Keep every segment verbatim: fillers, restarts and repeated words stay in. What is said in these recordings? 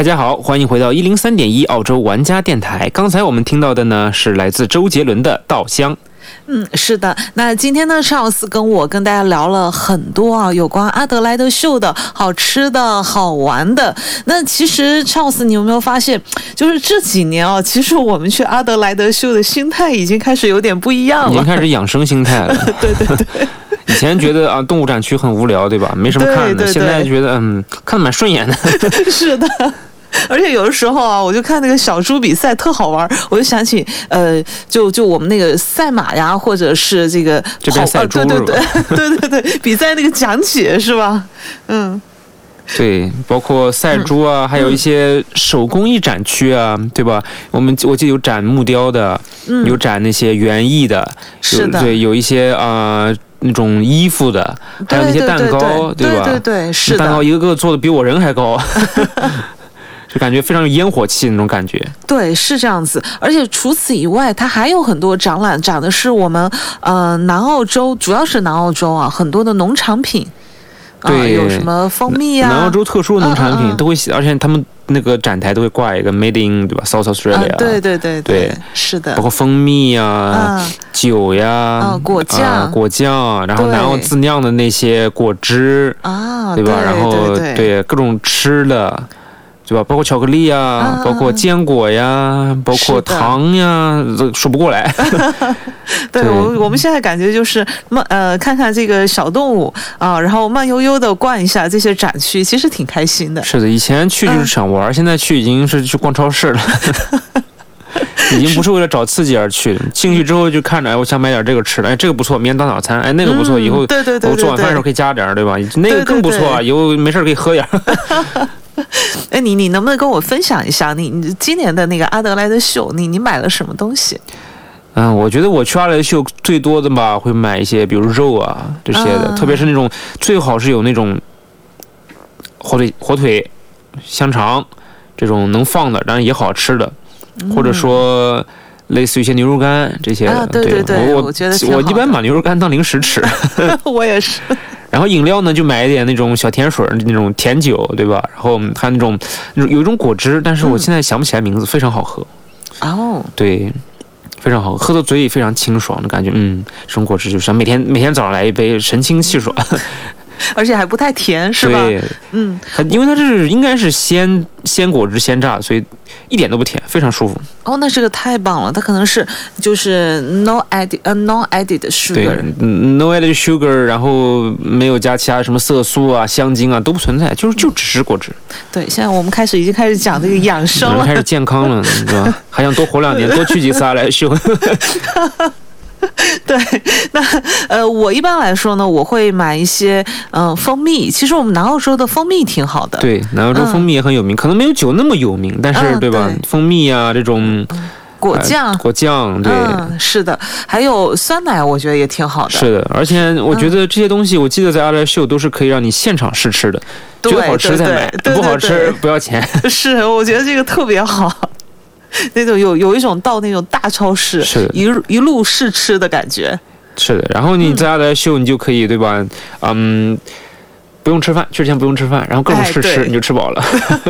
家好，欢迎回到一零三点一澳洲玩家电台。刚才我们听到的呢是来自周杰伦的《稻香》。 嗯，是的。那今天呢，查尔斯跟我跟大家聊了很多啊，有关阿德莱德秀的好吃的好玩的。那其实查尔斯，你有没有发现，就是这几年啊，其实我们去阿德莱德秀的心态已经开始有点不一样了， 已经开始养生心态了。 对对对。 以前觉得啊，动物展区很无聊，对吧？没什么看的。 对对对， 现在觉得嗯，看得蛮顺眼的。 是的。而且有的时候啊，我就看那个小猪比赛特好玩，我就想起呃，就就我们那个赛马呀，或者是这个这边赛猪、 呃，对对对对对对，比赛那个讲解是吧？嗯。 对，包括赛猪啊、嗯，还有一些手工艺展区啊，嗯、对吧？我们我记得有展木雕的，嗯、有展那些园艺的， 是的， 对，有一些啊、呃、那种衣服的，还有那些蛋糕， 对, 对, 对, 对吧？ 对对对，是的， 蛋糕一个个做的比我人还高。就感觉非常有烟火气那种感觉。 对，是这样子。而且除此以外，它还有很多展览，展的是我们呃南澳洲，主要是南澳洲啊，很多的农产品。 对、呃， 有什么蜂蜜啊？ 南澳洲特殊的农产品、 嗯嗯、 都会写，而且他们那个展台都会挂一个 Made in 对吧 South Australia、 嗯。对对对对, 对， 是的。 包括蜂蜜啊、嗯、酒呀、 嗯、果酱、 呃、果酱，然后南澳自酿的那些果汁啊， 对吧？ 对然后对, 对, 对各种吃的。对吧？包括巧克力呀、啊，包括坚果呀，包括糖呀，这说不过来。 对，对我我们现在感觉就是慢呃，看看这个小动物啊，然后慢悠悠的逛一下这些展区，其实挺开心的。 是的，以前去就是想玩，嗯、现在去已经是去逛超市了。已经不是为了找刺激而去，进去之后就看着，哎，我想买点这个吃的，哎，这个不错，明天当早餐，哎，那个不错，以后、 嗯、对对对对我做晚饭的时候可以加点，对吧？那个更不错啊，以后没事可以喝点。 哎，你你能不能跟我分享一下你你今年的那个阿德莱德秀，你你买了什么东西？ 嗯，我觉得我去阿德莱德秀最多的吧，会买一些，比如肉啊这些的，嗯、特别是那种最好是有那种火腿、火腿、香肠这种能放的，当然也好吃的，嗯、或者说类似于一些牛肉干这些的。 啊、对对对， 我我觉得我一般把牛肉干当零食吃。 我也是。 然后饮料呢，就买一点那种小甜水，那种甜酒，对吧？然后还有那种有一种果汁，但是我现在想不起来名字，嗯、非常好喝。 哦， 对，非常好喝，喝到嘴里非常清爽的感觉。嗯，这种果汁就是每天每天早上来一杯，神清气爽。 而且还不太甜，是吧？ 对， 嗯， 因为它是应该是鲜鲜果汁鲜榨，所以一点都不甜，非常舒服。 哦，那这个太棒了，它可能是就是 no added 呃 non added sugar， 对 no added sugar， 然后没有加其他什么色素啊、香精啊都不存在，就是就只是果汁。 对，现在我们开始已经开始讲这个养生了， 开始健康了，对吧？还想多活两年，多去几次阿莱秀。 对，那呃，我一般来说呢，我会买一些嗯、呃、蜂蜜。其实我们南澳洲的蜂蜜挺好的。 对，南澳洲蜂蜜也很有名，嗯、可能没有酒那么有名，但是、嗯、对吧？对蜂蜜啊，这种、 嗯、果酱、 呃，果酱，对、 嗯，是的，还有酸奶，我觉得也挺好的。 是的，而且我觉得这些东西，我记得在阿莱秀都是可以让你现场试吃的， 觉得好吃再买， 对对对对不好吃不要钱。 是，我觉得这个特别好。那种有有一种到那种大超市一一路试吃的感觉。 是的，然后你在阿莱秀你就可以、嗯、对吧？嗯，不用吃饭，去之前不用吃饭，然后各种试吃、哎、你就吃饱了。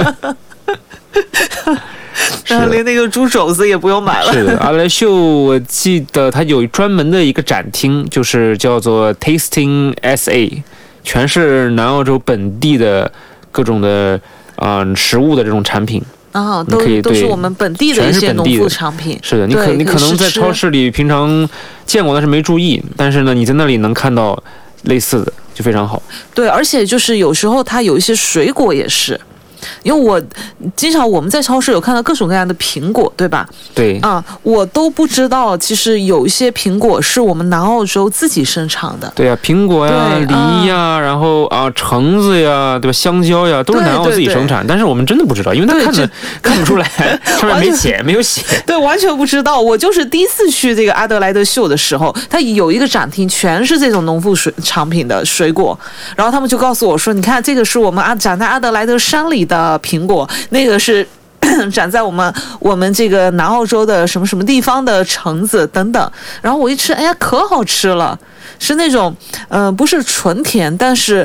然后连那个猪肘子也不用买了。 是的，阿莱秀我记得它有专门的一个展厅，就是叫做 Tasting S A， 全是南澳洲本地的各种的啊、呃、食物的这种产品。 啊、哦，都都是我们本地的一些农副产品。 是的，你可你可能在超市里平常见过，但是没注意。但是呢，你在那里能看到类似的，就非常好。 对，而且就是有时候它有一些水果也是。因为我经常我们在超市有看到各种各样的苹果，对吧？ 对啊，我都不知道，其实有一些苹果是我们南澳洲自己生产的。 对呀、啊，苹果呀、梨呀，啊、然后啊橙子呀，对吧？香蕉呀，都是南澳自己生产，但是我们真的不知道，因为它看着看不出来，上面没写，没有写。 对，完全不知道。我就是第一次去这个阿德莱德秀的时候，它有一个展厅，全是这种农副水产品的水果，然后他们就告诉我说：“你看，这个是我们阿长在阿德莱德山里的。”的苹果，那个是长在我们我们这个南澳洲的什么什么地方的橙子等等，然后我一吃，哎呀，可好吃了，是那种呃不是纯甜，但是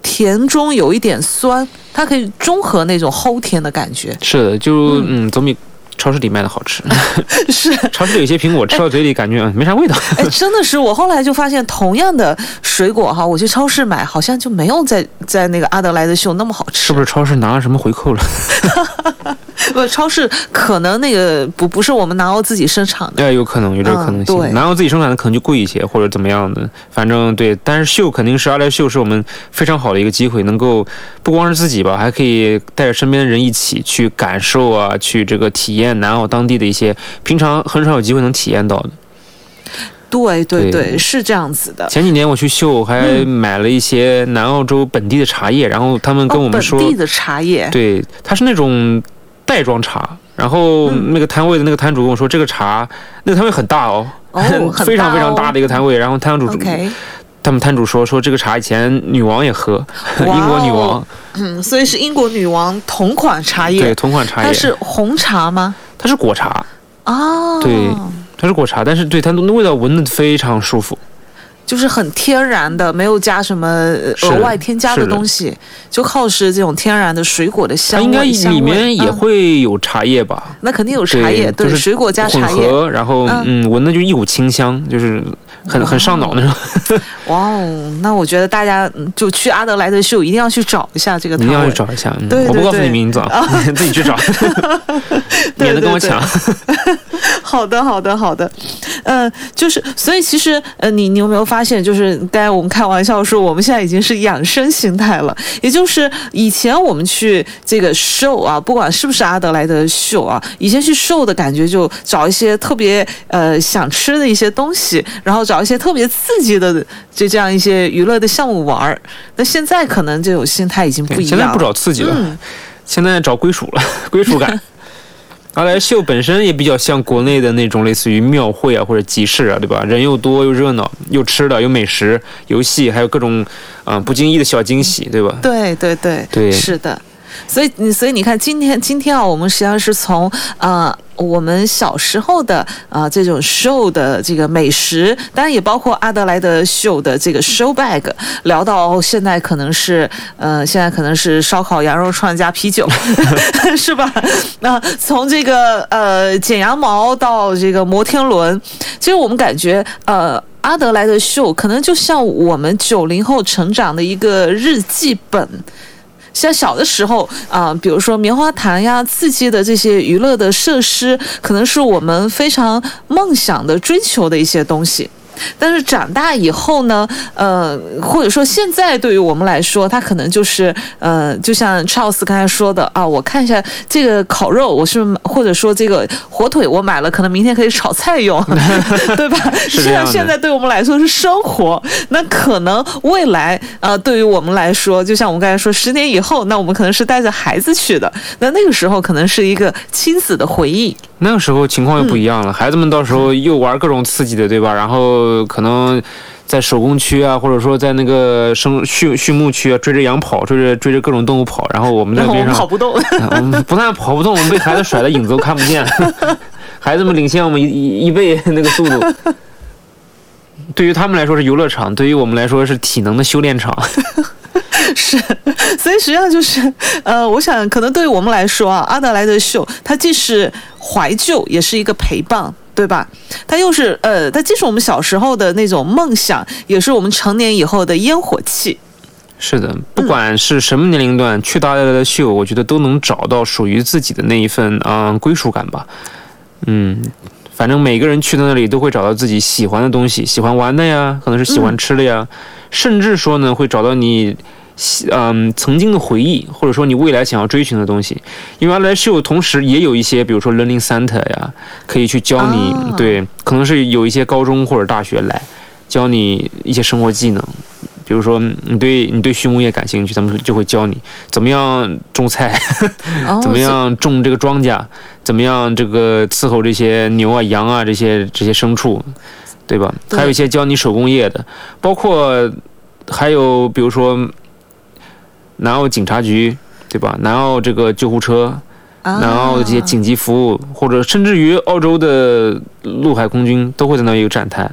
甜中有一点酸，它可以中和那种齁甜的感觉。 是的，就嗯，总比超市里卖的好吃。 是， 超市里有些苹果吃到嘴里感觉嗯没啥味道。 哎，真的是，我后来就发现，同样的水果哈，我去超市买，好像就没有在在那个阿德莱德秀那么好吃。 是不是超市拿了什么回扣了？ 不，超市可能那个不不是我们南欧自己生产的。 哎，有可能有这个可能性。 嗯、 南欧自己生产的可能就贵一些，或者怎么样的。反正对，但是秀肯定是阿莱秀是我们非常好的一个机会，能够不光是自己吧，还可以带着身边的人一起去感受啊，去这个体验南澳当地的一些平常很少有机会能体验到的。 对对 对, 对， 是这样子的。 前几年我去秀，还买了一些南澳洲本地的茶叶，嗯、然后他们跟我们说， 哦、本地的茶叶， 对，它是那种袋装茶。然后那个摊位的那个摊主跟我说，这个茶，那个摊位很大哦， 哦非常非常大的一个摊位。然后摊主， okay. 他们摊主说说这个茶以前女王也喝，英国女王， 嗯，所以是英国女王同款茶叶， 对，同款茶叶。 它是红茶吗？ 它是果茶哦， 对，它是果茶，但是对它的味道闻得非常舒服。 就是很天然的，没有加什么额外添加的东西，就靠是这种天然的水果的香味。 它应该里面也会有茶叶吧？ 嗯、那肯定有茶叶，对， 对就是水果加茶叶， 混合，然后嗯，嗯闻的就一股清香，就是很很上脑那种。 哇哦，那我觉得大家就去阿德莱德秀一定要去找一下这个摊位， 一定要去找一下。嗯、 对对对， 我不告诉你名字啊，你自己去找，免得跟我抢。 好的，好的，好的。呃，就是所以其实呃，你你有没有发现，就是刚才我们开玩笑说，我们现在已经是养生形态了，也就是以前我们去这个 show 啊，不管是不是阿德莱德秀啊，以前去 show 的感觉就找一些特别呃想吃的一些东西，然后找一些特别刺激的就这样一些娱乐的项目玩儿。那现在可能这种心态已经不一样了， 现在不找刺激了，嗯、现在找归属了，归属感。阿莱秀本身也比较像国内的那种类似于庙会啊或者集市啊，对吧？人又多又热闹，又吃的，有美食、游戏，还有各种啊、呃、不经意的小惊喜，对吧？ 对对对对， 是的。所以你所以你看，今天今天啊，我们实际上是从呃我们小时候的啊、呃、这种 show 的这个美食，当然也包括阿德莱德秀的这个 show bag， 聊到现在可能是呃现在可能是烧烤羊肉串加啤酒，是吧？那、呃、从这个呃剪羊毛到这个摩天轮，其实我们感觉呃。阿德莱德秀可能就像我们九零后成长的一个日记本。像小的时候啊、呃，比如说棉花糖呀，刺激的这些娱乐的设施，可能是我们非常梦想的追求的一些东西。但是长大以后呢，呃，或者说现在对于我们来说，它可能就是呃，就像 Charles 刚才说的啊，我看一下这个烤肉，我是或者说这个火腿我买了，可能明天可以炒菜用，对吧？ 是这样的。 现在对我们来说是生活，那可能未来呃，对于我们来说，就像我们刚才说，十年以后，那我们可能是带着孩子去的，那那个时候可能是一个亲子的回忆。 那个时候情况又不一样了，嗯、孩子们到时候又玩各种刺激的，对吧？然后可能在手工区啊，或者说在那个生畜畜牧区啊，追着羊跑，追着追着各种动物跑，然后我们在边上跑不动， 我们不但跑不动，我们被孩子甩的影子都看不见，孩子们领先我们一一一倍那个速度。对于他们来说是游乐场，对于我们来说是体能的修炼场。 是，所以实际上就是，呃，我想可能对于我们来说啊，阿德莱德秀它既是怀旧，也是一个陪伴，对吧？它又是呃，它既是我们小时候的那种梦想，也是我们成年以后的烟火气。 是的，不管是什么年龄段，嗯、去到阿德莱德秀，我觉得都能找到属于自己的那一份啊、呃、归属感吧。嗯。反正每个人去到那里都会找到自己喜欢的东西，喜欢玩的呀，可能是喜欢吃的呀，嗯、甚至说呢会找到你，嗯，曾经的回忆，或者说你未来想要追寻的东西。因为阿莱秀同时也有一些，比如说 Learning Center 呀，可以去教你，哦、对，可能是有一些高中或者大学来教你一些生活技能。比如说你对你对畜牧业感兴趣，他们就会教你怎么样种菜，哦、怎么样种这个庄稼，怎么样这个伺候这些牛啊羊啊这些这些牲畜，对吧？对，还有一些教你手工业的，包括还有比如说南澳警察局，对吧？南澳这个救护车，啊、南澳的这些紧急服务，或者甚至于澳洲的陆海空军都会在那里有展台。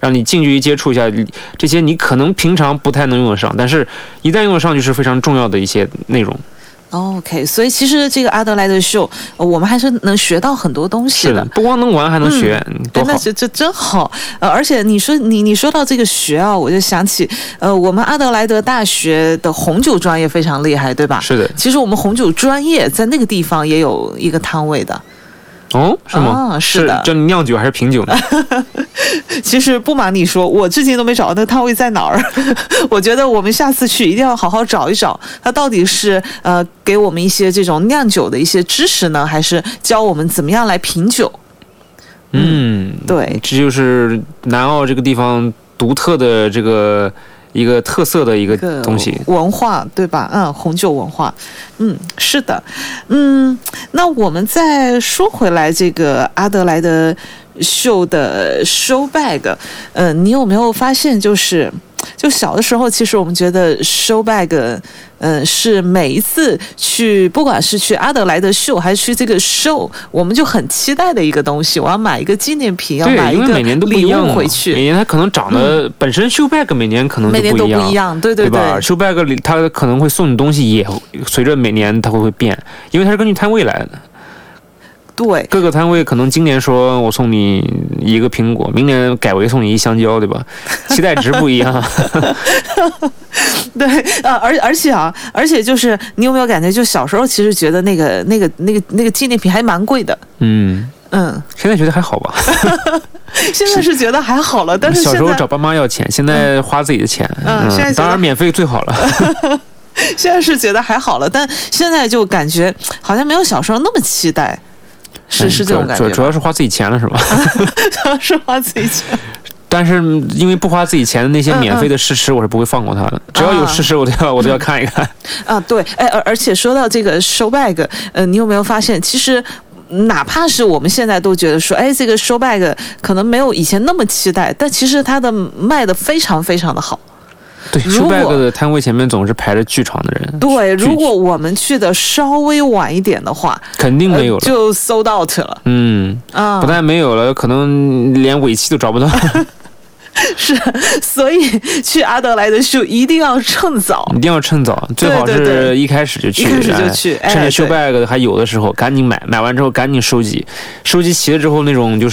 让你近距离接触一下这些你可能平常不太能用得上，但是一旦用得上就是非常重要的一些内容。 OK， 所以其实这个阿德莱德秀，呃我们还是能学到很多东西的。 是的，不光能玩，还能学， 嗯、 多好！ 那这这真好。呃，而且你说你你说到这个学啊，我就想起，呃，我们阿德莱德大学的红酒专业非常厉害，对吧？ 是的。 其实我们红酒专业在那个地方也有一个摊位的。 哦，是吗？ 啊、是的。 是叫酿酒还是品酒呢？ 其实不瞒你说，我至今都没找到那个摊位在哪儿。我觉得我们下次去一定要好好找一找，它到底是呃给我们一些这种酿酒的一些知识呢，还是教我们怎么样来品酒？ 嗯， 对， 这就是南澳这个地方独特的这个一个特色的一个东西， 文化，对吧？嗯，红酒文化，嗯，是的，嗯，那我们再说回来，这个阿德莱德秀的 show bag， 呃，你有没有发现，就是就小的时候，其实我们觉得 show bag， 呃，是每一次去，不管是去阿德莱德秀还是去这个 show， 我们就很期待的一个东西。我要买一个纪念品，要买一个礼物回去。 每年它可能长得、嗯、本身 show bag 每年可能每年都不一样，对对对，对吧 ？show bag 里它可能会送你东西，也随着每年它会会变，因为它是根据摊位来的。 对， 各个摊位可能今年说我送你一个苹果，明年改为送你一香蕉，对吧？期待值不一样。 对，呃，而而且啊，而且就是你有没有感觉，就小时候其实觉得那个那个那个那个纪念品还蛮贵的。 嗯嗯，现在觉得还好吧。 现在是觉得还好了，但是小时候找爸妈要钱，现在花自己的钱。嗯，嗯现在当然免费最好了。 现在是觉得还好了，但现在就感觉好像没有小时候那么期待。是是这种感觉， 主主要是花自己钱了，是吧？ 主要是花自己钱。 但是因为不花自己钱的那些免费的试吃，我是不会放过他的。只要有试吃，我都要我都要看一看。 啊，对，哎，而而且说到这个 show bag， 呃，你有没有发现，其实哪怕是我们现在都觉得说，哎，这个 show bag 可能没有以前那么期待，但其实它的卖的非常非常的好。 对 ，show bag 的摊位前面总是排着剧场的人。 对，如果我们去的稍微晚一点的话， 肯定没有了， 呃、就 sold out 了。 嗯啊，不但没有了，可能连尾期都找不到。 是，所以去阿德莱德秀一定要趁早， 一定要趁早，最好是一开始就去， 一开始就去， 哎、趁着 show bag 还有的时候赶紧买，买完之后赶紧收集，收集齐了之后那种就是。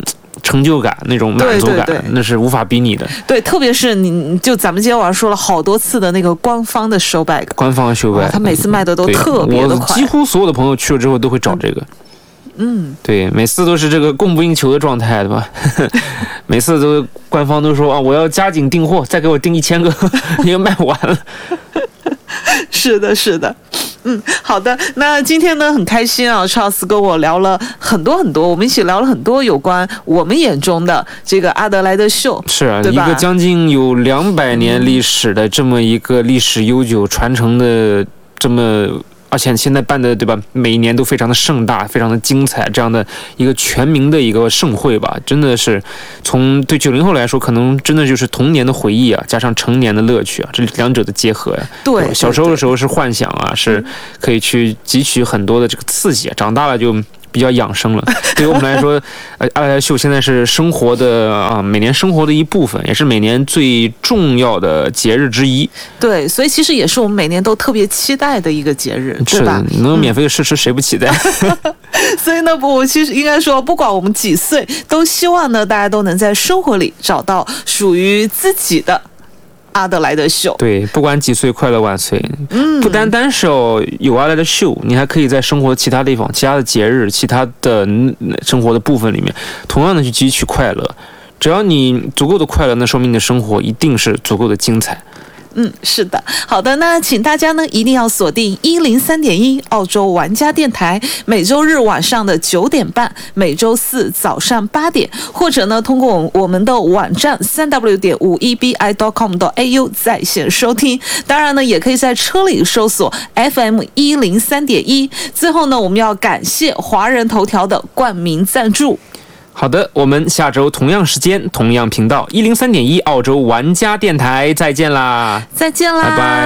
成就感那种满足感， 对对对， 那是无法比拟的。 对，特别是你就咱们今天晚上说了好多次的那个官方的 show bag， 官方的 show bag，、哦、 他每次卖的都特别的快。 我几乎所有的朋友去了之后都会找这个。 嗯， 对，每次都是这个供不应求的状态，对吧？每次都官方都说啊，我要加紧订货，再给我订一千个，因为卖完了。 是的，是的。嗯，好的。那今天呢，很开心啊 ，Charles 跟我聊了很多很多，我们一起聊了很多有关我们眼中的这个阿德莱德秀。 是啊，一个将近有两百年历史的这么一个历史悠久传承的这么。而且现在办的对吧，每一年都非常的盛大，非常的精彩，这样的一个全民的一个盛会吧，真的是从对九零后来说，可能真的就是童年的回忆啊，加上成年的乐趣啊，这两者的结合呀、啊。 对， 小时候的时候是幻想啊，是可以去汲取很多的这个刺激，长大了就比较养生了。对于我们来说，呃，阿德莱德秀现在是生活的啊，每年生活的一部分，也是每年最重要的节日之一。 对，所以其实也是我们每年都特别期待的一个节日，对吧？ 能有免费的试吃，谁不期待？ 所以呢，我其实应该说，不管我们几岁，都希望呢，大家都能在生活里找到属于自己的阿德莱德秀。 对，不管几岁，快乐万岁。嗯，不单单是有有阿德莱德秀，你还可以在生活其他地方、其他的节日、其他的生活的部分里面，同样的去汲取快乐。只要你足够的快乐，那说明你的生活一定是足够的精彩。 嗯，是的，好的，那请大家呢一定要锁定一零三点一澳洲玩家电台，每周日晚上的九点半，每周四早上八点，或者呢通过我们的网站三 w 点五 e b i dot com dot a u 在线收听。当然呢，也可以在车里搜索 F M 一零三点一。最后呢，我们要感谢华人头条的冠名赞助。 好的，我们下周同样时间、同样频道一零三点一澳洲玩家电台再见啦！ 再见啦！ 拜拜。